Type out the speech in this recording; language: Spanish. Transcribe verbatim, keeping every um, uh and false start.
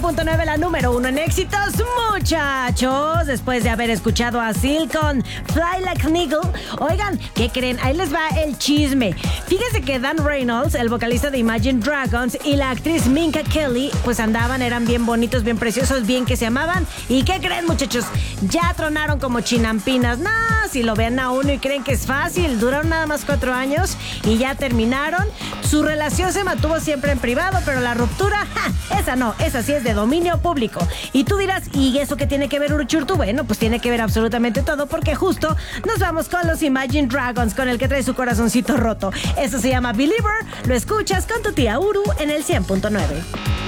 punto nueve, la número uno en éxitos, muchachos. Después de haber escuchado a Seal con Fly Like an Eagle, oigan, ¿qué creen? Ahí les va el chisme. Fíjense que Dan Reynolds, el vocalista de Imagine Dragons, y la actriz Minka Kelly, pues andaban, eran bien bonitos, bien preciosos, bien que se amaban. ¿Y qué creen, muchachos? Ya tronaron como chinampinas. No, si lo ven a uno y creen que es fácil, duraron nada más cuatro años y ya terminaron. Su relación se mantuvo siempre en privado, pero la ruptura, ¡ja!, esa no, esa sí es de dominio público. Y tú dirás, ¿y eso qué tiene que ver, Uruchurtu? Bueno, pues tiene que ver absolutamente todo, porque justo nos vamos con los Imagine Dragons, con el que trae su corazoncito roto. Eso se llama Believer. Lo escuchas con tu tía Uru en el cien punto nueve.